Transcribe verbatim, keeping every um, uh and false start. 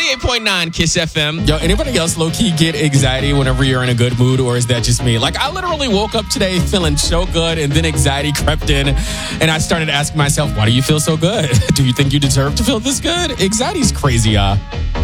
ninety-eight point nine Kiss F M. Yo, anybody else low-key get anxiety whenever you're in a good mood, or is that just me? Like, I literally woke up today feeling so good, and then anxiety crept in, and I started asking myself, why do you feel so good? Do you think you deserve to feel this good? Anxiety's crazy, uh.